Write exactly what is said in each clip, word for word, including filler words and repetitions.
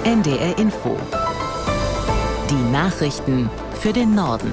N D R Info. Die Nachrichten für den Norden.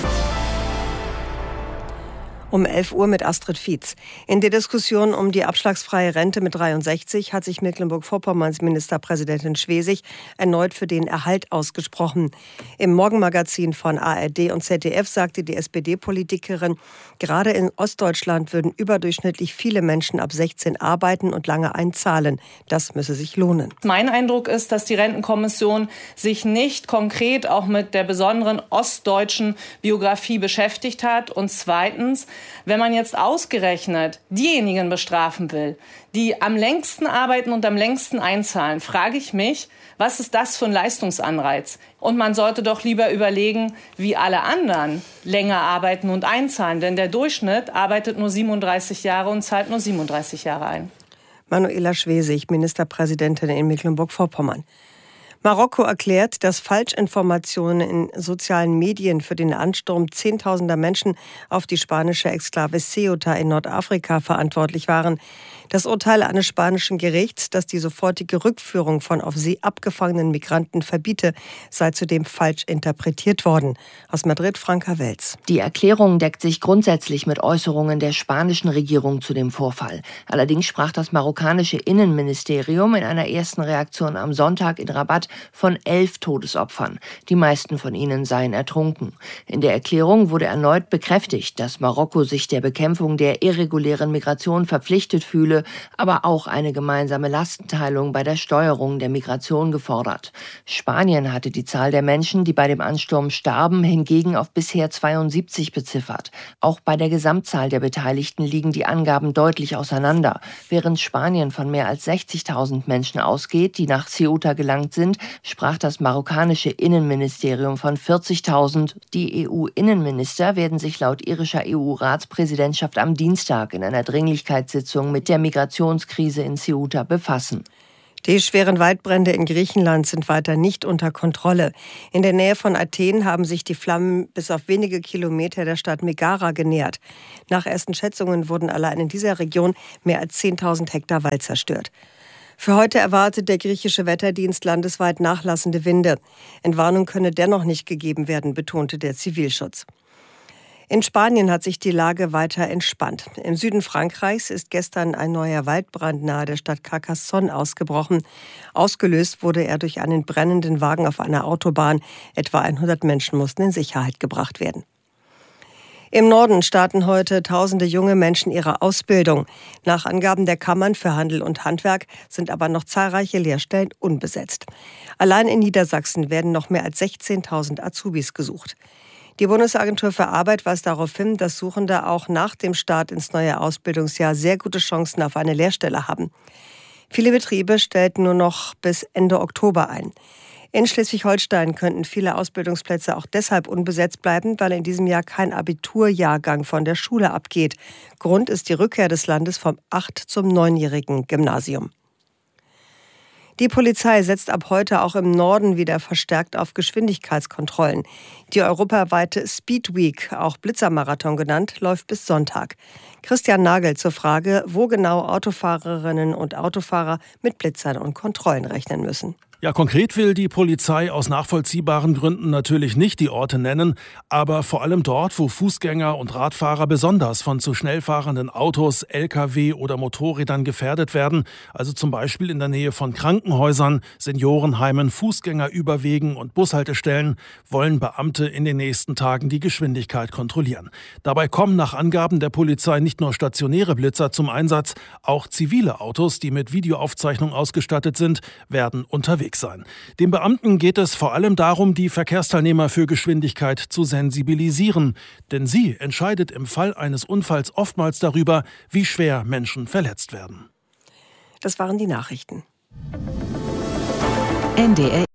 Um elf Uhr mit Astrid Fietz. In der Diskussion um die abschlagsfreie Rente mit dreiundsechzig hat sich Mecklenburg-Vorpommerns Ministerpräsidentin Schwesig erneut für den Erhalt ausgesprochen. Im Morgenmagazin von A R D und Z D F sagte die S P D-Politikerin, gerade in Ostdeutschland würden überdurchschnittlich viele Menschen ab sechzehn arbeiten und lange einzahlen. Das müsse sich lohnen. Mein Eindruck ist, dass die Rentenkommission sich nicht konkret auch mit der besonderen ostdeutschen Biografie beschäftigt hat. Und zweitens, wenn man jetzt ausgerechnet diejenigen bestrafen will, die am längsten arbeiten und am längsten einzahlen, frage ich mich, was ist das für ein Leistungsanreiz? Und man sollte doch lieber überlegen, wie alle anderen länger arbeiten und einzahlen. Denn der Durchschnitt arbeitet nur siebenunddreißig Jahre und zahlt nur siebenunddreißig Jahre ein. Manuela Schwesig, Ministerpräsidentin in Mecklenburg-Vorpommern. Marokko erklärt, dass Falschinformationen in sozialen Medien für den Ansturm zehntausender Menschen auf die spanische Exklave Ceuta in Nordafrika verantwortlich waren. Das Urteil eines spanischen Gerichts, das die sofortige Rückführung von auf See abgefangenen Migranten verbiete, sei zudem falsch interpretiert worden. Aus Madrid, Franka Welz. Die Erklärung deckt sich grundsätzlich mit Äußerungen der spanischen Regierung zu dem Vorfall. Allerdings sprach das marokkanische Innenministerium in einer ersten Reaktion am Sonntag in Rabat von elf Todesopfern. Die meisten von ihnen seien ertrunken. In der Erklärung wurde erneut bekräftigt, dass Marokko sich der Bekämpfung der irregulären Migration verpflichtet fühle, aber auch eine gemeinsame Lastenteilung bei der Steuerung der Migration gefordert. Spanien hatte die Zahl der Menschen, die bei dem Ansturm starben, hingegen auf bisher zweiundsiebzig beziffert. Auch bei der Gesamtzahl der Beteiligten liegen die Angaben deutlich auseinander. Während Spanien von mehr als sechzigtausend Menschen ausgeht, die nach Ceuta gelangt sind, sprach das marokkanische Innenministerium von vierzigtausend. Die E U-Innenminister werden sich laut irischer E U-Ratspräsidentschaft am Dienstag in einer Dringlichkeitssitzung mit der Migrationskrise in Ceuta befassen. Die schweren Waldbrände in Griechenland sind weiter nicht unter Kontrolle. In der Nähe von Athen haben sich die Flammen bis auf wenige Kilometer der Stadt Megara genähert. Nach ersten Schätzungen wurden allein in dieser Region mehr als zehntausend Hektar Wald zerstört. Für heute erwartet der griechische Wetterdienst landesweit nachlassende Winde. Entwarnung könne dennoch nicht gegeben werden, betonte der Zivilschutz. In Spanien hat sich die Lage weiter entspannt. Im Süden Frankreichs ist gestern ein neuer Waldbrand nahe der Stadt Carcassonne ausgebrochen. Ausgelöst wurde er durch einen brennenden Wagen auf einer Autobahn. Etwa hundert Menschen mussten in Sicherheit gebracht werden. Im Norden starten heute tausende junge Menschen ihre Ausbildung. Nach Angaben der Kammern für Handel und Handwerk sind aber noch zahlreiche Lehrstellen unbesetzt. Allein in Niedersachsen werden noch mehr als sechzehntausend Azubis gesucht. Die Bundesagentur für Arbeit weist darauf hin, dass Suchende auch nach dem Start ins neue Ausbildungsjahr sehr gute Chancen auf eine Lehrstelle haben. Viele Betriebe stellten nur noch bis Ende Oktober ein. In Schleswig-Holstein könnten viele Ausbildungsplätze auch deshalb unbesetzt bleiben, weil in diesem Jahr kein Abiturjahrgang von der Schule abgeht. Grund ist die Rückkehr des Landes vom acht- zum neunjährigen Gymnasium. Die Polizei setzt ab heute auch im Norden wieder verstärkt auf Geschwindigkeitskontrollen. Die europaweite Speed Week, auch Blitzermarathon genannt, läuft bis Sonntag. Christian Nagel zur Frage, wo genau Autofahrerinnen und Autofahrer mit Blitzern und Kontrollen rechnen müssen. Ja, konkret will die Polizei aus nachvollziehbaren Gründen natürlich nicht die Orte nennen, aber vor allem dort, wo Fußgänger und Radfahrer besonders von zu schnell fahrenden Autos, L K W oder Motorrädern gefährdet werden, also zum Beispiel in der Nähe von Krankenhäusern, Seniorenheimen, Fußgängerüberwegen und Bushaltestellen, wollen Beamte in den nächsten Tagen die Geschwindigkeit kontrollieren. Dabei kommen nach Angaben der Polizei nicht nur stationäre Blitzer zum Einsatz, auch zivile Autos, die mit Videoaufzeichnung ausgestattet sind, werden unterwegs sein. Den Beamten geht es vor allem darum, die Verkehrsteilnehmer für Geschwindigkeit zu sensibilisieren. Denn sie entscheidet im Fall eines Unfalls oftmals darüber, wie schwer Menschen verletzt werden. Das waren die Nachrichten. N D R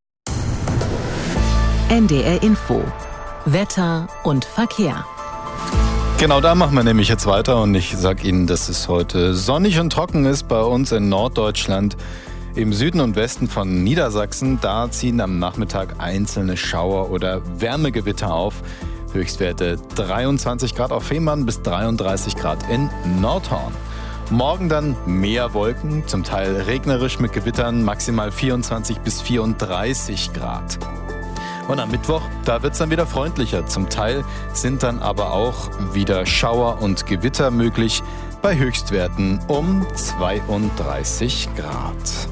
N D R Info. Wetter und Verkehr. Genau, da machen wir nämlich jetzt weiter und ich sage Ihnen, dass es heute sonnig und trocken ist bei uns in Norddeutschland. Im Süden und Westen von Niedersachsen, da ziehen am Nachmittag einzelne Schauer oder Wärmegewitter auf. Höchstwerte dreiundzwanzig Grad auf Fehmarn bis dreiunddreißig Grad in Nordhorn. Morgen dann mehr Wolken, zum Teil regnerisch mit Gewittern, maximal vierundzwanzig bis vierunddreißig Grad. Und am Mittwoch, da wird es dann wieder freundlicher. Zum Teil sind dann aber auch wieder Schauer und Gewitter möglich bei Höchstwerten um zweiunddreißig Grad.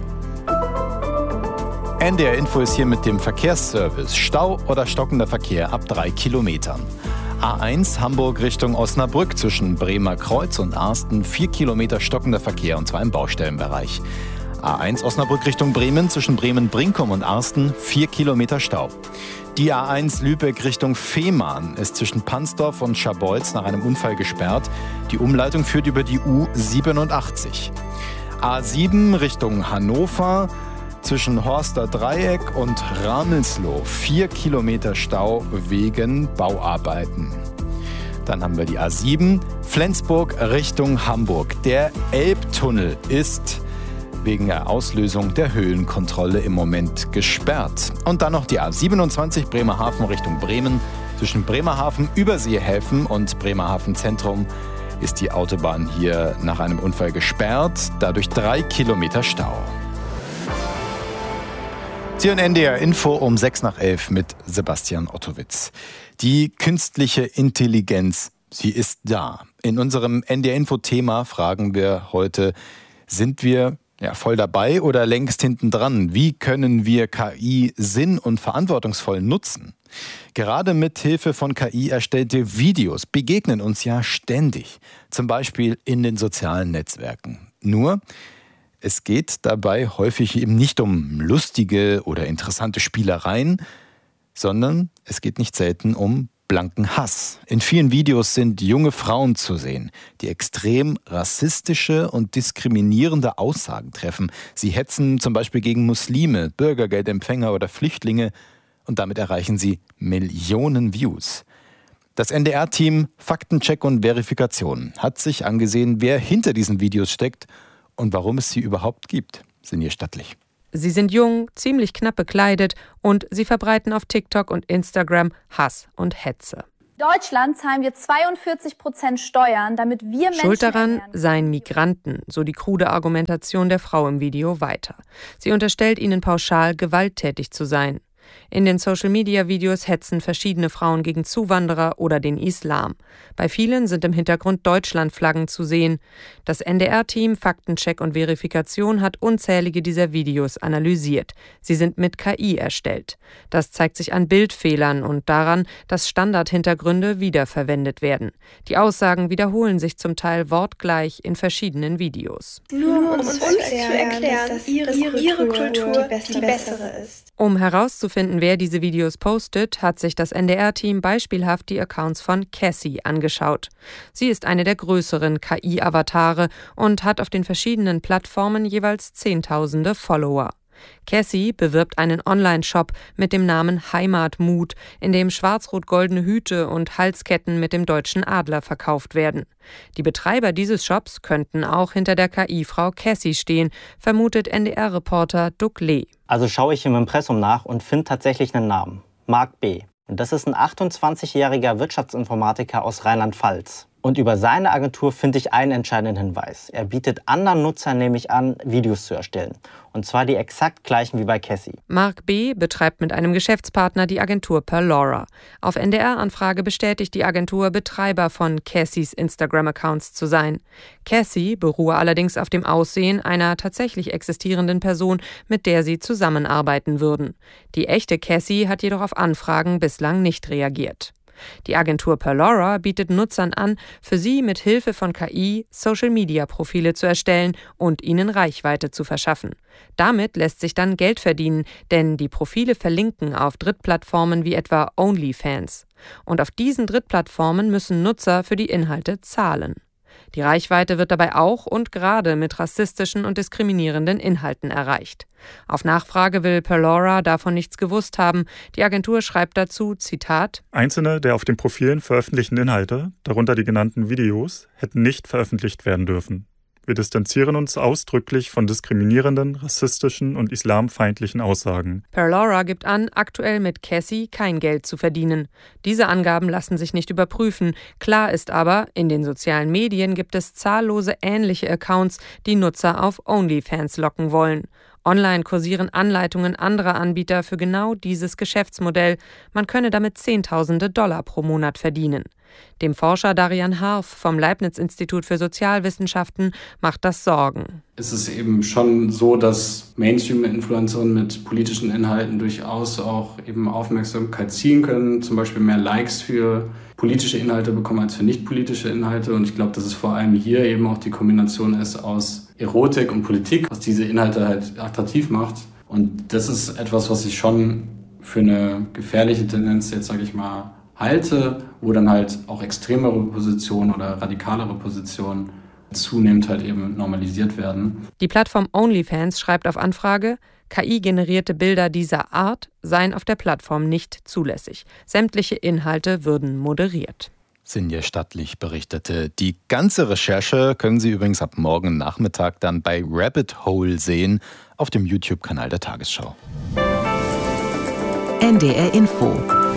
N D R Info ist hier mit dem Verkehrsservice. Stau oder stockender Verkehr ab drei Kilometern. A eins Hamburg Richtung Osnabrück zwischen Bremer Kreuz und Arsten. vier Kilometer stockender Verkehr und zwar im Baustellenbereich. A eins Osnabrück Richtung Bremen zwischen Bremen-Brinkum und Arsten. vier Kilometer Stau. Die A eins Lübeck Richtung Fehmarn ist zwischen Pansdorf und Scharbeutz nach einem Unfall gesperrt. Die Umleitung führt über die U siebenundachtzig. A sieben Richtung Hannover zwischen Horster Dreieck und Ramelsloh. vier Kilometer Stau wegen Bauarbeiten. Dann haben wir die A sieben Flensburg Richtung Hamburg. Der Elbtunnel ist wegen der Auslösung der Höhenkontrolle im Moment gesperrt. Und dann noch die A siebenundzwanzig Bremerhaven Richtung Bremen. Zwischen Bremerhaven, Überseehäfen und Bremerhaven Zentrum ist die Autobahn hier nach einem Unfall gesperrt. Dadurch drei Kilometer Stau. Sie hören N D R Info um sechs nach elf mit Sebastian Ottowitz. Die künstliche Intelligenz, sie ist da. In unserem N D R Info Thema fragen wir heute, sind wir ja, voll dabei oder längst hinten dran? Wie können wir K I sinn- und verantwortungsvoll nutzen? Gerade mit Hilfe von K I erstellte Videos begegnen uns ja ständig. Zum Beispiel in den sozialen Netzwerken. Nur, es geht dabei häufig eben nicht um lustige oder interessante Spielereien, sondern es geht nicht selten um blanken Hass. In vielen Videos sind junge Frauen zu sehen, die extrem rassistische und diskriminierende Aussagen treffen. Sie hetzen zum Beispiel gegen Muslime, Bürgergeldempfänger oder Flüchtlinge und damit erreichen sie Millionen Views. Das N D R-Team Faktencheck und Verifikation hat sich angesehen, wer hinter diesen Videos steckt und warum es sie überhaupt gibt. Sinje Stattlich. Sie sind jung, ziemlich knapp bekleidet und sie verbreiten auf TikTok und Instagram Hass und Hetze. In Deutschland zahlen wir zweiundvierzig Prozent Steuern, damit wir Menschen Schuld daran ernähren. seien Migranten, so die krude Argumentation der Frau im Video weiter. Sie unterstellt ihnen pauschal, gewalttätig zu sein. In den Social-Media-Videos hetzen verschiedene Frauen gegen Zuwanderer oder den Islam. Bei vielen sind im Hintergrund Deutschlandflaggen zu sehen. Das N D R-Team Faktencheck und Verifikation hat unzählige dieser Videos analysiert. Sie sind mit K I erstellt. Das zeigt sich an Bildfehlern und daran, dass Standardhintergründe wiederverwendet werden. Die Aussagen wiederholen sich zum Teil wortgleich in verschiedenen Videos. Nur um uns, uns zu erklären, dass ihre, ihre Kultur die bessere ist. Um herauszufinden, wer diese Videos postet, hat sich das N D R-Team beispielhaft die Accounts von Cassie angeschaut. Sie ist eine der größeren K I-Avatare und hat auf den verschiedenen Plattformen jeweils Zehntausende Follower. Cassie bewirbt einen Online-Shop mit dem Namen Heimatmut, in dem schwarz-rot-goldene Hüte und Halsketten mit dem deutschen Adler verkauft werden. Die Betreiber dieses Shops könnten auch hinter der K I-Frau Cassie stehen, vermutet N D R-Reporter Doug Lee. Also schaue ich im Impressum nach und finde tatsächlich einen Namen. Mark B. Und das ist ein achtundzwanzigjähriger Wirtschaftsinformatiker aus Rheinland-Pfalz. Und über seine Agentur finde ich einen entscheidenden Hinweis. Er bietet anderen Nutzern nämlich an, Videos zu erstellen. Und zwar die exakt gleichen wie bei Cassie. Mark B. betreibt mit einem Geschäftspartner die Agentur Perlora. Auf N D R-Anfrage bestätigt die Agentur, Betreiber von Cassies Instagram-Accounts zu sein. Cassie beruhe allerdings auf dem Aussehen einer tatsächlich existierenden Person, mit der sie zusammenarbeiten würden. Die echte Cassie hat jedoch auf Anfragen bislang nicht reagiert. Die Agentur Perlora bietet Nutzern an, für sie mit Hilfe von K I Social-Media-Profile zu erstellen und ihnen Reichweite zu verschaffen. Damit lässt sich dann Geld verdienen, denn die Profile verlinken auf Drittplattformen wie etwa OnlyFans. Und auf diesen Drittplattformen müssen Nutzer für die Inhalte zahlen. Die Reichweite wird dabei auch und gerade mit rassistischen und diskriminierenden Inhalten erreicht. Auf Nachfrage will Perlora davon nichts gewusst haben. Die Agentur schreibt dazu, Zitat: Einzelne der auf den Profilen veröffentlichten Inhalte, darunter die genannten Videos, hätten nicht veröffentlicht werden dürfen. Wir distanzieren uns ausdrücklich von diskriminierenden, rassistischen und islamfeindlichen Aussagen. Perlora gibt an, aktuell mit Cassie kein Geld zu verdienen. Diese Angaben lassen sich nicht überprüfen. Klar ist aber, in den sozialen Medien gibt es zahllose ähnliche Accounts, die Nutzer auf OnlyFans locken wollen. Online kursieren Anleitungen anderer Anbieter für genau dieses Geschäftsmodell. Man könne damit Zehntausende Dollar pro Monat verdienen. Dem Forscher Darian Harf vom Leibniz-Institut für Sozialwissenschaften macht das Sorgen. Es ist eben schon so, dass Mainstream-Influencerinnen mit politischen Inhalten durchaus auch eben Aufmerksamkeit ziehen können, zum Beispiel mehr Likes für politische Inhalte bekommen als für nicht politische Inhalte. Und ich glaube, dass es vor allem hier eben auch die Kombination ist aus Erotik und Politik, was diese Inhalte halt attraktiv macht. Und das ist etwas, was ich schon für eine gefährliche Tendenz jetzt, sage ich mal, halte, wo dann halt auch extremere Positionen oder radikalere Positionen zunehmend halt eben normalisiert werden. Die Plattform OnlyFans schreibt auf Anfrage, K I-generierte Bilder dieser Art seien auf der Plattform nicht zulässig. Sämtliche Inhalte würden moderiert. Sinje Stattlich berichtete. Die ganze Recherche können Sie übrigens ab morgen Nachmittag dann bei Rabbit Hole sehen, auf dem YouTube-Kanal der Tagesschau. N D R Info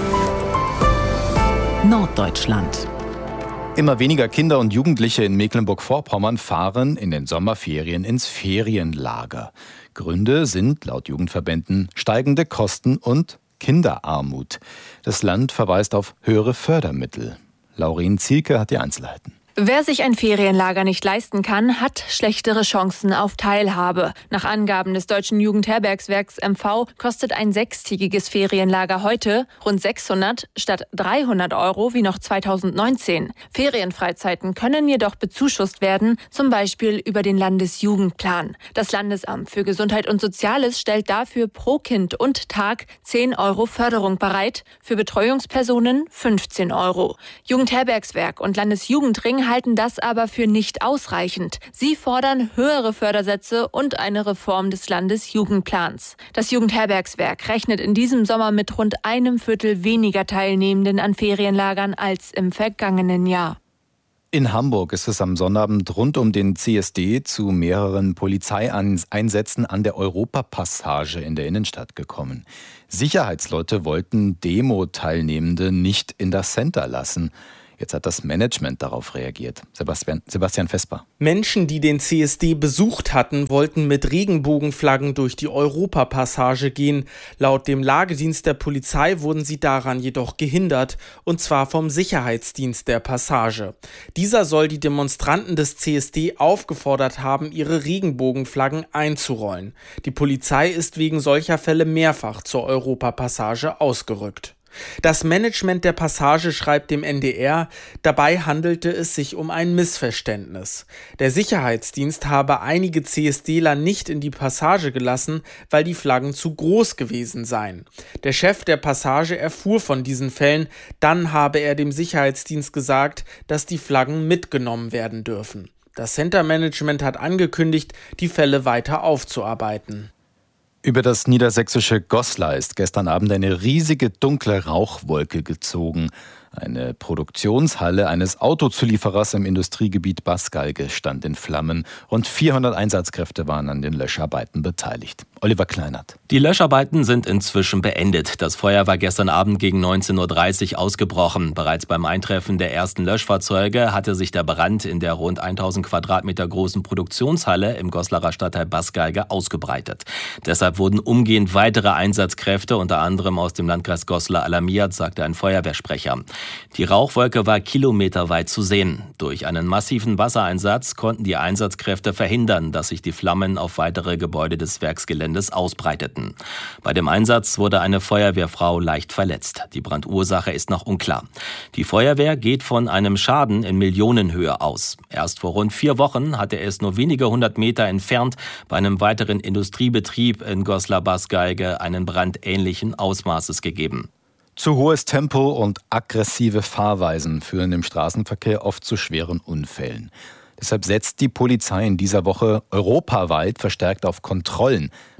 Norddeutschland. Immer weniger Kinder und Jugendliche in Mecklenburg-Vorpommern fahren in den Sommerferien ins Ferienlager. Gründe sind laut Jugendverbänden steigende Kosten und Kinderarmut. Das Land verweist auf höhere Fördermittel. Lauren Zielke hat die Einzelheiten. Wer sich ein Ferienlager nicht leisten kann, hat schlechtere Chancen auf Teilhabe. Nach Angaben des Deutschen Jugendherbergswerks M V kostet ein sechstägiges Ferienlager heute rund sechshundert statt dreihundert Euro wie noch zweitausendneunzehn. Ferienfreizeiten können jedoch bezuschusst werden, zum Beispiel über den Landesjugendplan. Das Landesamt für Gesundheit und Soziales stellt dafür pro Kind und Tag zehn Euro Förderung bereit, für Betreuungspersonen fünfzehn Euro. Jugendherbergswerk und Landesjugendring halten das aber für nicht ausreichend. Sie fordern höhere Fördersätze und eine Reform des Landesjugendplans. Das Jugendherbergswerk rechnet in diesem Sommer mit rund einem Viertel weniger Teilnehmenden an Ferienlagern als im vergangenen Jahr. In Hamburg ist es am Sonnabend rund um den C S D zu mehreren Polizeieinsätzen an der Europapassage in der Innenstadt gekommen. Sicherheitsleute wollten Demo-Teilnehmende nicht in das Center lassen. Jetzt hat das Management darauf reagiert. Sebastian, Sebastian Vesper. Menschen, die den C S D besucht hatten, wollten mit Regenbogenflaggen durch die Europapassage gehen. Laut dem Lagedienst der Polizei wurden sie daran jedoch gehindert, und zwar vom Sicherheitsdienst der Passage. Dieser soll die Demonstranten des C S D aufgefordert haben, ihre Regenbogenflaggen einzurollen. Die Polizei ist wegen solcher Fälle mehrfach zur Europapassage ausgerückt. Das Management der Passage schreibt dem N D R, dabei handelte es sich um ein Missverständnis. Der Sicherheitsdienst habe einige CSDler nicht in die Passage gelassen, weil die Flaggen zu groß gewesen seien. Der Chef der Passage erfuhr von diesen Fällen, dann habe er dem Sicherheitsdienst gesagt, dass die Flaggen mitgenommen werden dürfen. Das Center-Management hat angekündigt, die Fälle weiter aufzuarbeiten. Über das niedersächsische Goslar ist gestern Abend eine riesige dunkle Rauchwolke gezogen. Eine Produktionshalle eines Autozulieferers im Industriegebiet Basgalge stand in Flammen. Rund vierhundert Einsatzkräfte waren an den Löscharbeiten beteiligt. Oliver Kleinert. Die Löscharbeiten sind inzwischen beendet. Das Feuer war gestern Abend gegen neunzehn Uhr dreißig ausgebrochen. Bereits beim Eintreffen der ersten Löschfahrzeuge hatte sich der Brand in der rund tausend Quadratmeter großen Produktionshalle im Goslarer Stadtteil Basgalge ausgebreitet. Deshalb wurden umgehend weitere Einsatzkräfte, unter anderem aus dem Landkreis Goslar, alarmiert, sagte ein Feuerwehrsprecher. Die Rauchwolke war kilometerweit zu sehen. Durch einen massiven Wassereinsatz konnten die Einsatzkräfte verhindern, dass sich die Flammen auf weitere Gebäude des Werksgeländes ausbreiteten. Bei dem Einsatz wurde eine Feuerwehrfrau leicht verletzt. Die Brandursache ist noch unklar. Die Feuerwehr geht von einem Schaden in Millionenhöhe aus. Erst vor rund vier Wochen hatte es nur wenige hundert Meter entfernt bei einem weiteren Industriebetrieb in Goslar-Basgalge einen Brand ähnlichen Ausmaßes gegeben. Zu hohes Tempo und aggressive Fahrweisen führen im Straßenverkehr oft zu schweren Unfällen. Deshalb setzt die Polizei in dieser Woche europaweit verstärkt auf Kontrollen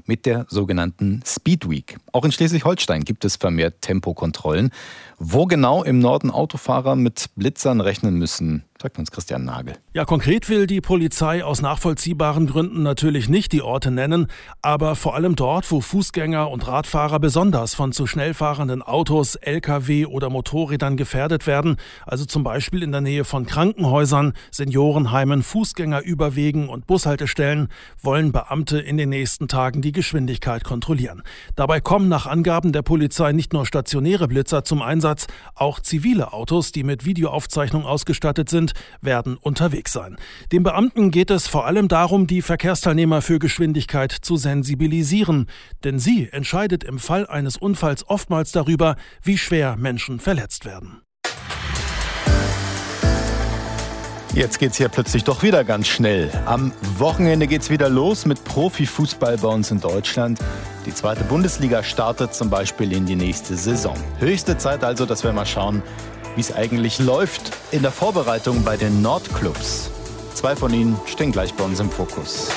mit der sogenannten Speed Week. Auch in Schleswig-Holstein gibt es vermehrt Tempokontrollen. Wo genau im Norden Autofahrer mit Blitzern rechnen müssen, sagt uns Christian Nagel. Ja, konkret will die Polizei aus nachvollziehbaren Gründen natürlich nicht die Orte nennen, aber vor allem dort, wo Fußgänger und Radfahrer besonders von zu schnell fahrenden Autos, L K W oder Motorrädern gefährdet werden, also zum Beispiel in der Nähe von Krankenhäusern, Seniorenheimen, Fußgängerüberwegen und Bushaltestellen, wollen Beamte in den nächsten Tagen die Geschwindigkeit kontrollieren. Dabei kommen nach Angaben der Polizei nicht nur stationäre Blitzer zum Einsatz, auch zivile Autos, die mit Videoaufzeichnung ausgestattet sind, werden unterwegs sein. Den Beamten geht es vor allem darum, die Verkehrsteilnehmer für Geschwindigkeit zu sensibilisieren. Denn sie entscheidet im Fall eines Unfalls oftmals darüber, wie schwer Menschen verletzt werden. Jetzt geht's hier plötzlich doch wieder ganz schnell. Am Wochenende geht's wieder los mit Profifußball bei uns in Deutschland. Die zweite Bundesliga startet zum Beispiel in die nächste Saison. Höchste Zeit also, dass wir mal schauen, wie es eigentlich läuft in der Vorbereitung bei den Nordclubs. Zwei von ihnen stehen gleich bei uns im Fokus.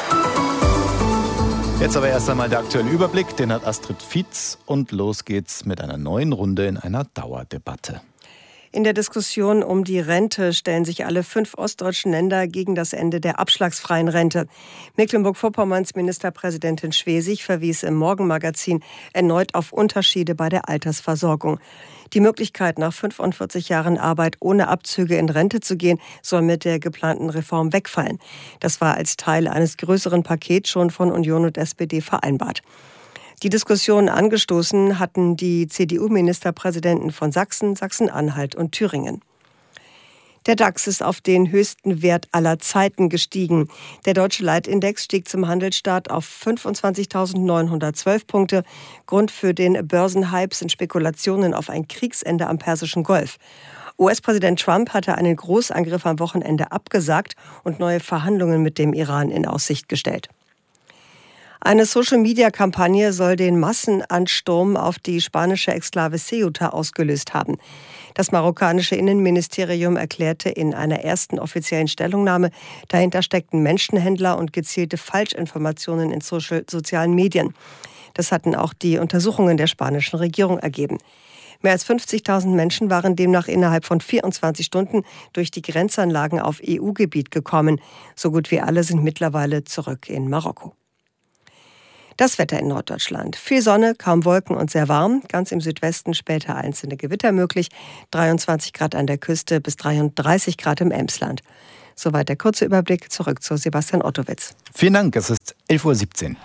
Jetzt aber erst einmal der aktuelle Überblick, den hat Astrid Fietz. Und los geht's mit einer neuen Runde in einer Dauerdebatte. In der Diskussion um die Rente stellen sich alle fünf ostdeutschen Länder gegen das Ende der abschlagsfreien Rente. Mecklenburg-Vorpommerns Ministerpräsidentin Schwesig verwies im Morgenmagazin erneut auf Unterschiede bei der Altersversorgung. Die Möglichkeit, nach fünfundvierzig Jahren Arbeit ohne Abzüge in Rente zu gehen, soll mit der geplanten Reform wegfallen. Das war als Teil eines größeren Pakets schon von Union und S P D vereinbart. Die Diskussion angestoßen hatten die C D U-Ministerpräsidenten von Sachsen, Sachsen-Anhalt und Thüringen. Der DAX ist auf den höchsten Wert aller Zeiten gestiegen. Der deutsche Leitindex stieg zum Handelsstart auf fünfundzwanzigtausendneunhundertzwölf Punkte. Grund für den Börsenhype sind Spekulationen auf ein Kriegsende am Persischen Golf. U S-Präsident Trump hatte einen Großangriff am Wochenende abgesagt und neue Verhandlungen mit dem Iran in Aussicht gestellt. Eine Social-Media-Kampagne soll den Massenansturm auf die spanische Exklave Ceuta ausgelöst haben. Das marokkanische Innenministerium erklärte in einer ersten offiziellen Stellungnahme, dahinter steckten Menschenhändler und gezielte Falschinformationen in social- sozialen Medien. Das hatten auch die Untersuchungen der spanischen Regierung ergeben. Mehr als fünfzigtausend Menschen waren demnach innerhalb von vierundzwanzig Stunden durch die Grenzanlagen auf E U-Gebiet gekommen. So gut wie alle sind mittlerweile zurück in Marokko. Das Wetter in Norddeutschland. Viel Sonne, kaum Wolken und sehr warm. Ganz im Südwesten später einzelne Gewitter möglich. dreiundzwanzig Grad an der Küste bis dreiunddreißig Grad im Emsland. Soweit der kurze Überblick. Zurück zu Sebastian Ottowitz. Vielen Dank, es ist elf Uhr siebzehn.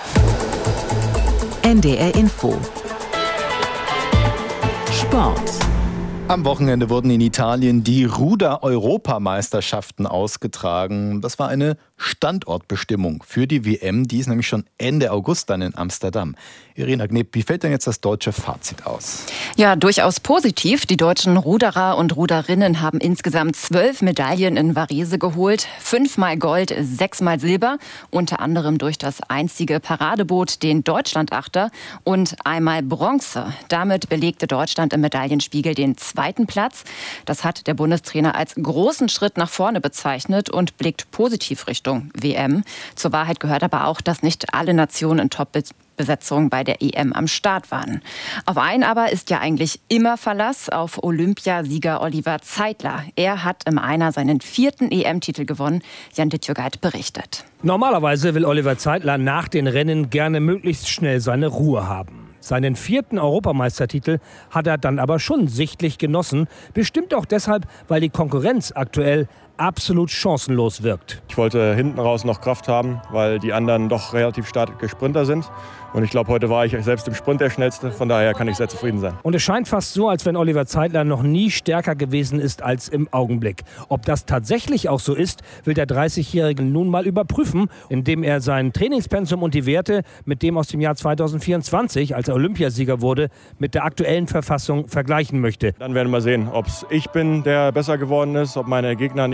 N D R Info. Sport. Am Wochenende wurden in Italien die Ruder-Europameisterschaften ausgetragen. Das war eine Standortbestimmung für die W M. Die ist nämlich schon Ende August dann in Amsterdam. Irina Gneb, wie fällt denn jetzt das deutsche Fazit aus? Ja, durchaus positiv. Die deutschen Ruderer und Ruderinnen haben insgesamt zwölf Medaillen in Varese geholt. Fünfmal Gold, sechsmal Silber. Unter anderem durch das einzige Paradeboot, den Deutschlandachter, und einmal Bronze. Damit belegte Deutschland im Medaillenspiegel den zweiten Platz. Das hat der Bundestrainer als großen Schritt nach vorne bezeichnet und blickt positiv Richtung W M. Zur Wahrheit gehört aber auch, dass nicht alle Nationen in Top-Besetzung bei der E M am Start waren. Auf einen aber ist ja eigentlich immer Verlass, auf Olympiasieger Oliver Zeitler. Er hat im Einer seinen vierten E M-Titel gewonnen. Jan Dittjögeit berichtet. Normalerweise will Oliver Zeitler nach den Rennen gerne möglichst schnell seine Ruhe haben. Seinen vierten Europameistertitel hat er dann aber schon sichtlich genossen. Bestimmt auch deshalb, weil die Konkurrenz aktuell absolut chancenlos wirkt. Ich wollte hinten raus noch Kraft haben, weil die anderen doch relativ starke Sprinter sind. Und ich glaube, heute war ich selbst im Sprint der Schnellste. Von daher kann ich sehr zufrieden sein. Und es scheint fast so, als wenn Oliver Zeitler noch nie stärker gewesen ist als im Augenblick. Ob das tatsächlich auch so ist, will der dreißigjährige nun mal überprüfen, indem er sein Trainingspensum und die Werte mit dem aus dem Jahr zweitausendvierundzwanzig, als er Olympiasieger wurde, mit der aktuellen Verfassung vergleichen möchte. Dann werden wir sehen, ob es ich bin, der besser geworden ist, ob meine Gegner nicht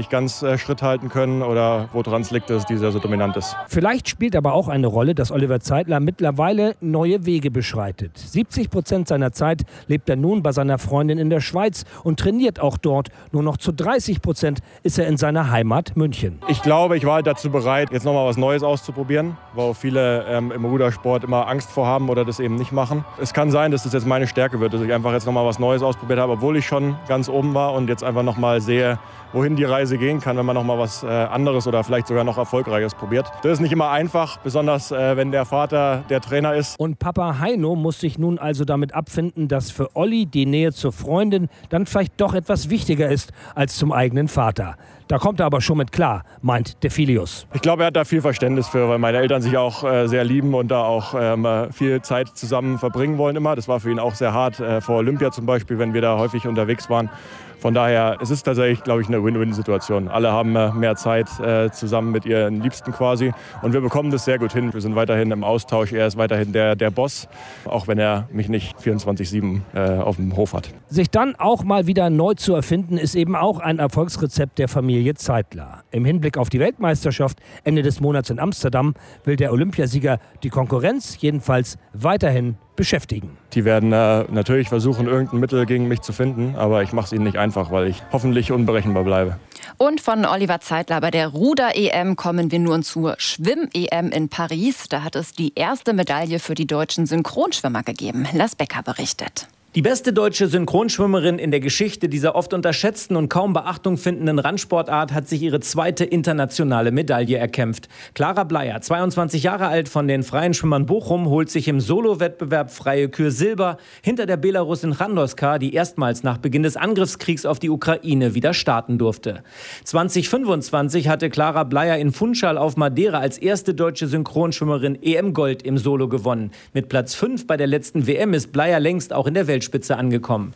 nicht ganz äh, Schritt halten können oder woran es liegt, dass dieser so dominant ist. Vielleicht spielt aber auch eine Rolle, dass Oliver Zeitler mittlerweile neue Wege beschreitet. siebzig Prozent seiner Zeit lebt er nun bei seiner Freundin in der Schweiz und trainiert auch dort. Nur noch zu dreißig Prozent ist er in seiner Heimat München. Ich glaube, ich war halt dazu bereit, jetzt nochmal was Neues auszuprobieren, wo viele ähm, im Rudersport immer Angst vor haben oder das eben nicht machen. Es kann sein, dass das jetzt meine Stärke wird, dass ich einfach jetzt nochmal was Neues ausprobiert habe, obwohl ich schon ganz oben war und jetzt einfach nochmal sehe, wohin die Reise gehen kann, wenn man nochmal was äh, anderes oder vielleicht sogar noch Erfolgreiches probiert. Das ist nicht immer einfach, besonders äh, wenn der Vater der Trainer ist. Und Papa Heino muss sich nun also damit abfinden, dass für Olli die Nähe zur Freundin dann vielleicht doch etwas wichtiger ist als zum eigenen Vater. Da kommt er aber schon mit klar, meint Defilius. Ich glaube, er hat da viel Verständnis für, weil meine Eltern sich auch äh, sehr lieben und da auch ähm, viel Zeit zusammen verbringen wollen immer. Das war für ihn auch sehr hart, äh, vor Olympia zum Beispiel, wenn wir da häufig unterwegs waren. Von daher, es ist tatsächlich, glaube ich, eine Win-Win-Situation. Alle haben äh, mehr Zeit äh, zusammen mit ihren Liebsten quasi und wir bekommen das sehr gut hin. Wir sind weiterhin im Austausch, er ist weiterhin der, der Boss, auch wenn er mich nicht vierundzwanzig sieben äh, auf dem Hof hat. Sich dann auch mal wieder neu zu erfinden, ist eben auch ein Erfolgsrezept der Familie Zeitler. Im Hinblick auf die Weltmeisterschaft Ende des Monats in Amsterdam will der Olympiasieger die Konkurrenz jedenfalls weiterhin beschäftigen. Die werden äh, natürlich versuchen, irgendein Mittel gegen mich zu finden, aber ich mache es ihnen nicht einfach, weil ich hoffentlich unberechenbar bleibe. Und von Oliver Zeitler bei der Ruder-E M kommen wir nun zur Schwimm-E M in Paris. Da hat es die erste Medaille für die deutschen Synchronschwimmer gegeben. Lars Becker berichtet. Die beste deutsche Synchronschwimmerin in der Geschichte dieser oft unterschätzten und kaum Beachtung findenden Randsportart hat sich ihre zweite internationale Medaille erkämpft. Clara Bleier, zweiundzwanzig Jahre alt, von den Freien Schwimmern Bochum, holt sich im Solo-Wettbewerb Freie Kür Silber hinter der Belarusin Chandoska, die erstmals nach Beginn des Angriffskriegs auf die Ukraine wieder starten durfte. zwanzig fünfundzwanzig hatte Clara Bleier in Funchal auf Madeira als erste deutsche Synchronschwimmerin E M-Gold im Solo gewonnen. Mit Platz fünf bei der letzten W M ist Bleier längst auch in der Welt Spitze angekommen.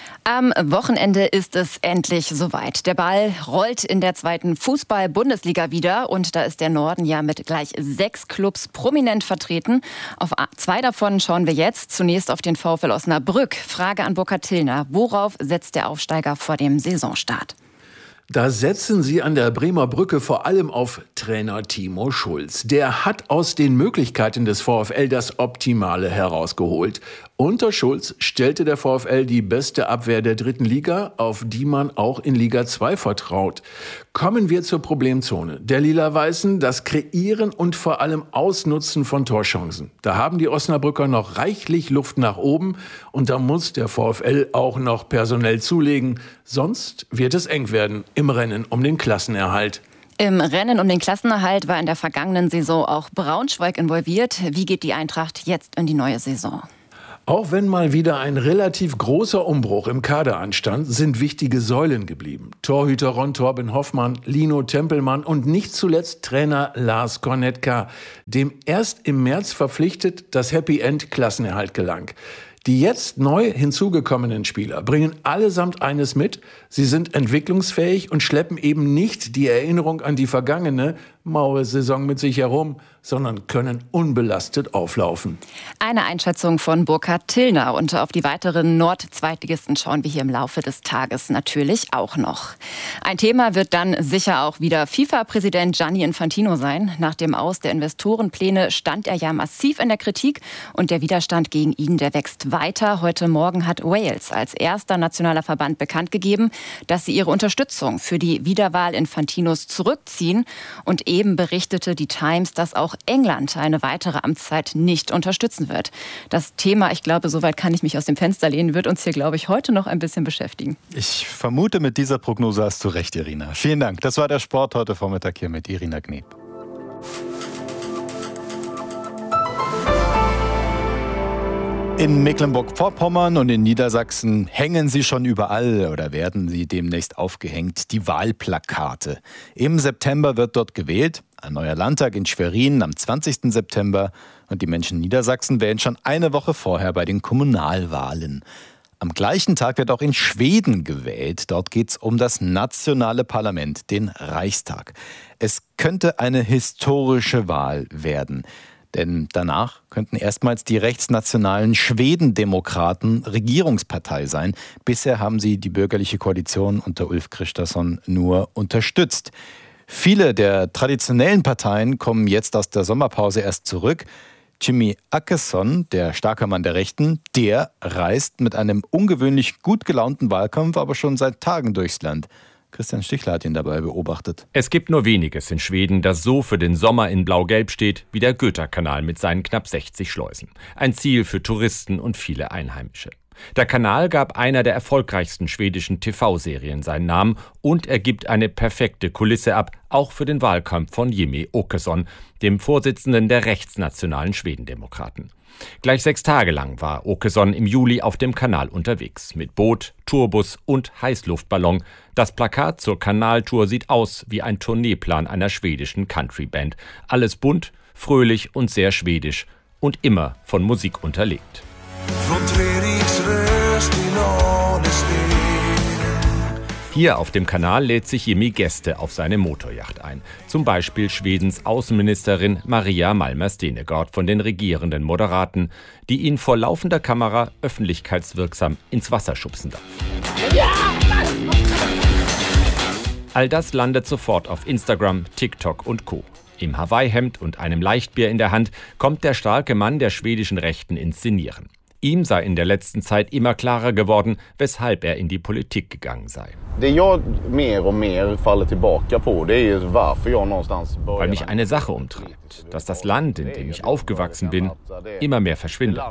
Am Wochenende ist es endlich soweit. Der Ball rollt in der zweiten Fußball-Bundesliga wieder und da ist der Norden ja mit gleich sechs Clubs prominent vertreten. Auf zwei davon schauen wir jetzt. Zunächst auf den VfL Osnabrück. Frage an Burkhard Tillner. Worauf setzt der Aufsteiger vor dem Saisonstart? Da setzen sie an der Bremer Brücke vor allem auf Trainer Timo Schulz. Der hat aus den Möglichkeiten des VfL das Optimale herausgeholt. Unter Schulz stellte der VfL die beste Abwehr der dritten Liga, auf die man auch in Liga zwei vertraut. Kommen wir zur Problemzone der Lila-Weißen, das Kreieren und vor allem Ausnutzen von Torchancen. Da haben die Osnabrücker noch reichlich Luft nach oben und da muss der VfL auch noch personell zulegen, sonst wird es eng werden im Rennen um den Klassenerhalt. Im Rennen um den Klassenerhalt war in der vergangenen Saison auch Braunschweig involviert. Wie geht die Eintracht jetzt in die neue Saison? Auch wenn mal wieder ein relativ großer Umbruch im Kader anstand, sind wichtige Säulen geblieben. Torhüter Ron Torben Hoffmann, Lino Tempelmann und nicht zuletzt Trainer Lars Kornetka, dem erst im März verpflichtet das Happy End Klassenerhalt gelang. Die jetzt neu hinzugekommenen Spieler bringen allesamt eines mit: Sie sind entwicklungsfähig und schleppen eben nicht die Erinnerung an die vergangene maue Saison mit sich herum, sondern können unbelastet auflaufen. Eine Einschätzung von Burkhard Tillner. Und auf die weiteren Nord-Zweitligisten schauen wir hier im Laufe des Tages natürlich auch noch. Ein Thema wird dann sicher auch wieder FIFA-Präsident Gianni Infantino sein. Nach dem Aus der Investorenpläne stand er ja massiv in der Kritik und der Widerstand gegen ihn, der wächst weiter. Heute Morgen hat Wales als erster nationaler Verband bekannt gegeben, dass sie ihre Unterstützung für die Wiederwahl Infantinos zurückziehen. Und eben berichtete die Times, dass auch England eine weitere Amtszeit nicht unterstützen wird. Das Thema, ich glaube, soweit kann ich mich aus dem Fenster lehnen, wird uns hier, glaube ich, heute noch ein bisschen beschäftigen. Ich vermute, mit dieser Prognose hast du recht, Irina. Vielen Dank. Das war der Sport heute Vormittag hier mit Irina Gneb. In Mecklenburg-Vorpommern und in Niedersachsen hängen sie schon überall oder werden sie demnächst aufgehängt, die Wahlplakate. Im September wird dort gewählt, ein neuer Landtag in Schwerin am zwanzigsten September und die Menschen in Niedersachsen wählen schon eine Woche vorher bei den Kommunalwahlen. Am gleichen Tag wird auch in Schweden gewählt. Dort geht es um das nationale Parlament, den Reichstag. Es könnte eine historische Wahl werden. Denn danach könnten erstmals die rechtsnationalen Schwedendemokraten Regierungspartei sein. Bisher haben sie die bürgerliche Koalition unter Ulf Kristersson nur unterstützt. Viele der traditionellen Parteien kommen jetzt aus der Sommerpause erst zurück. Jimmie Åkesson, der starke Mann der Rechten, der reist mit einem ungewöhnlich gut gelaunten Wahlkampf aber schon seit Tagen durchs Land. Christian Stichler hat ihn dabei beobachtet. Es gibt nur weniges in Schweden, das so für den Sommer in Blau-Gelb steht wie der Göta-Kanal mit seinen knapp sechzig Schleusen. Ein Ziel für Touristen und viele Einheimische. Der Kanal gab einer der erfolgreichsten schwedischen T V-Serien seinen Namen und er gibt eine perfekte Kulisse ab, auch für den Wahlkampf von Jimmie Åkesson, dem Vorsitzenden der rechtsnationalen Schwedendemokraten. Gleich sechs Tage lang war Åkesson im Juli auf dem Kanal unterwegs, mit Boot, Tourbus und Heißluftballon. Das Plakat zur Kanaltour sieht aus wie ein Tourneeplan einer schwedischen Countryband. Alles bunt, fröhlich und sehr schwedisch und immer von Musik unterlegt. Hier auf dem Kanal lädt sich Jimmie Gäste auf seine Motorjacht ein. Zum Beispiel Schwedens Außenministerin Maria Malmer Stenergard von den regierenden Moderaten, die ihn vor laufender Kamera öffentlichkeitswirksam ins Wasser schubsen darf. All das landet sofort auf Instagram, TikTok und Co. Im Hawaii-Hemd und einem Leichtbier in der Hand kommt der starke Mann der schwedischen Rechten ins Szenieren. Ihm sei in der letzten Zeit immer klarer geworden, weshalb er in die Politik gegangen sei. Weil mich eine Sache umtreibt, dass das Land, in dem ich aufgewachsen bin, immer mehr verschwindet.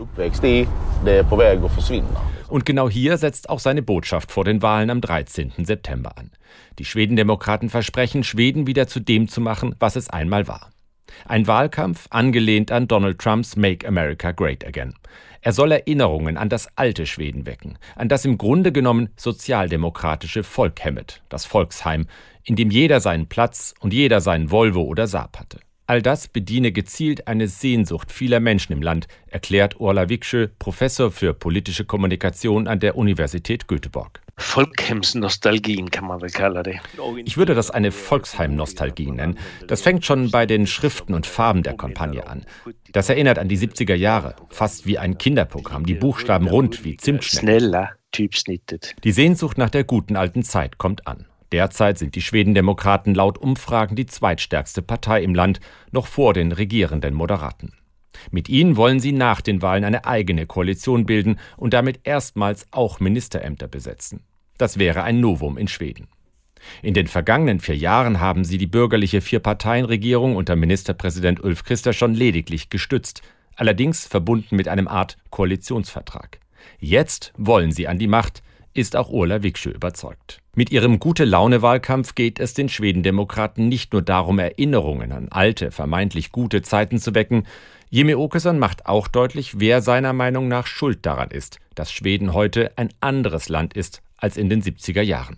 Und genau hier setzt auch seine Botschaft vor den Wahlen am dreizehnten September an. Die Schwedendemokraten versprechen, Schweden wieder zu dem zu machen, was es einmal war. Ein Wahlkampf angelehnt an Donald Trumps Make America Great Again. Er soll Erinnerungen an das alte Schweden wecken, an das im Grunde genommen sozialdemokratische Folkhemmet, das Volksheim, in dem jeder seinen Platz und jeder seinen Volvo oder Saab hatte. All das bediene gezielt eine Sehnsucht vieler Menschen im Land, erklärt Orla Viksjö, Professor für politische Kommunikation an der Universität Göteborg. Folkhemsnostalgien kann man wohl kallen. Ich würde das eine Volksheim-Nostalgie nennen. Das fängt schon bei den Schriften und Farben der Kampagne an. Das erinnert an die siebziger Jahre, fast wie ein Kinderprogramm, die Buchstaben rund wie Zimtschnecken. Die Sehnsucht nach der guten alten Zeit kommt an. Derzeit sind die Schwedendemokraten laut Umfragen die zweitstärkste Partei im Land, noch vor den regierenden Moderaten. Mit ihnen wollen sie nach den Wahlen eine eigene Koalition bilden und damit erstmals auch Ministerämter besetzen. Das wäre ein Novum in Schweden. In den vergangenen vier Jahren haben sie die bürgerliche Vier-Parteien-Regierung unter Ministerpräsident Ulf Kristersson lediglich gestützt, allerdings verbunden mit einem Art Koalitionsvertrag. Jetzt wollen sie an die Macht, ist auch Orla Viksjö überzeugt. Mit ihrem Gute-Laune-Wahlkampf geht es den Schwedendemokraten nicht nur darum, Erinnerungen an alte, vermeintlich gute Zeiten zu wecken. Jimmie Åkesson macht auch deutlich, wer seiner Meinung nach schuld daran ist, dass Schweden heute ein anderes Land ist als in den siebziger Jahren.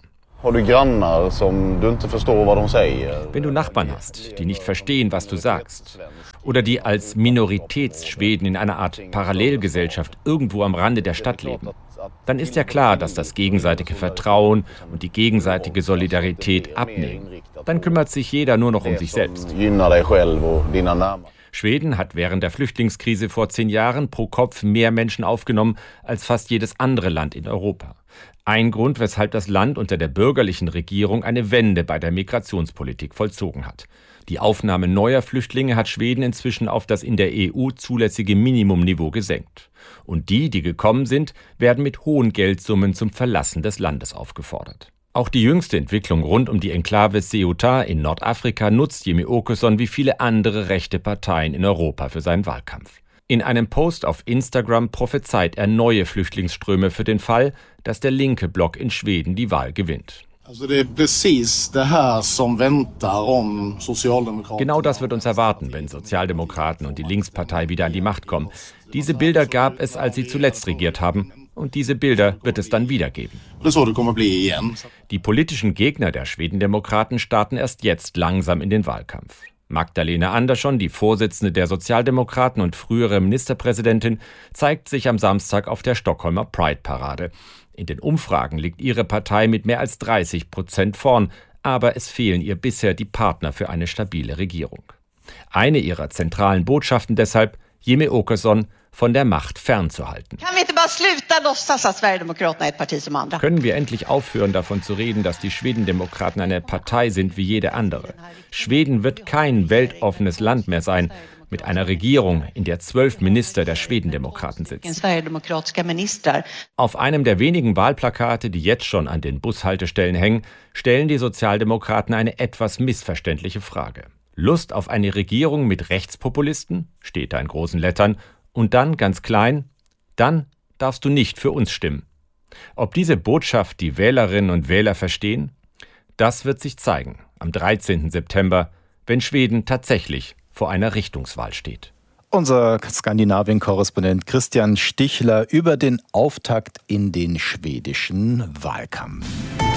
Wenn du Nachbarn hast, die nicht verstehen, was du sagst, oder die als Minoritätsschweden in einer Art Parallelgesellschaft irgendwo am Rande der Stadt leben, dann ist ja klar, dass das gegenseitige Vertrauen und die gegenseitige Solidarität abnehmen. Dann kümmert sich jeder nur noch um sich selbst. Schweden hat während der Flüchtlingskrise vor zehn Jahren pro Kopf mehr Menschen aufgenommen als fast jedes andere Land in Europa. Ein Grund, weshalb das Land unter der bürgerlichen Regierung eine Wende bei der Migrationspolitik vollzogen hat. Die Aufnahme neuer Flüchtlinge hat Schweden inzwischen auf das in der E U zulässige Minimumniveau gesenkt. Und die, die gekommen sind, werden mit hohen Geldsummen zum Verlassen des Landes aufgefordert. Auch die jüngste Entwicklung rund um die Enklave Ceuta in Nordafrika nutzt Jimmie Åkesson wie viele andere rechte Parteien in Europa für seinen Wahlkampf. In einem Post auf Instagram prophezeit er neue Flüchtlingsströme für den Fall, dass der linke Block in Schweden die Wahl gewinnt. Genau das wird uns erwarten, wenn Sozialdemokraten und die Linkspartei wieder an die Macht kommen. Diese Bilder gab es, als sie zuletzt regiert haben, und diese Bilder wird es dann wieder geben. Die politischen Gegner der Schwedendemokraten starten erst jetzt langsam in den Wahlkampf. Magdalena Andersson, die Vorsitzende der Sozialdemokraten und frühere Ministerpräsidentin, zeigt sich am Samstag auf der Stockholmer Pride-Parade. In den Umfragen liegt ihre Partei mit mehr als dreißig Prozent vorn, aber es fehlen ihr bisher die Partner für eine stabile Regierung. Eine ihrer zentralen Botschaften deshalb, Jimmie Åkesson von der Macht fernzuhalten. Können wir endlich aufhören, davon zu reden, dass die Schwedendemokraten eine Partei sind wie jede andere? Schweden wird kein weltoffenes Land mehr sein, mit einer Regierung, in der zwölf Minister der Schwedendemokraten sitzen. Auf einem der wenigen Wahlplakate, die jetzt schon an den Bushaltestellen hängen, stellen die Sozialdemokraten eine etwas missverständliche Frage. Lust auf eine Regierung mit Rechtspopulisten? Steht da in großen Lettern. Und dann, ganz klein, dann darfst du nicht für uns stimmen. Ob diese Botschaft die Wählerinnen und Wähler verstehen? Das wird sich zeigen am dreizehnten September, wenn Schweden tatsächlich vor einer Richtungswahl steht. Unser Skandinavien-Korrespondent Christian Stichler über den Auftakt in den schwedischen Wahlkampf.